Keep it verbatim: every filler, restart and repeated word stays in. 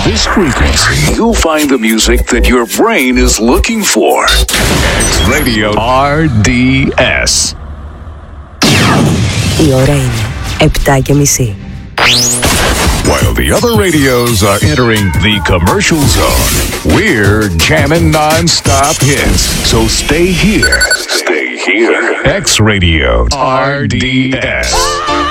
this frequency, you'll find the music that your brain is looking for. X Radio αρ ντι ες. Η ώρα είναι επτά και μισή. While the other radios are entering the commercial zone, we're jamming non-stop hits. So stay here. Stay here. X Radio αρ ντι ες.